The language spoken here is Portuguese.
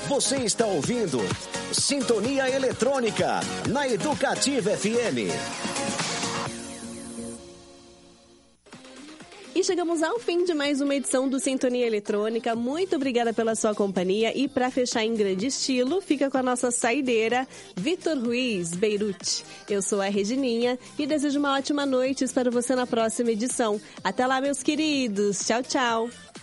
Você está ouvindo Sintonia Eletrônica na Educativa FM. E chegamos ao fim de mais uma edição do Sintonia Eletrônica. Muito obrigada pela sua companhia. E para fechar em grande estilo, fica com a nossa saideira, Vitor Ruiz, Beirute. Eu sou a Regininha e desejo uma ótima noite. Espero você na próxima edição. Até lá, meus queridos. Tchau, tchau.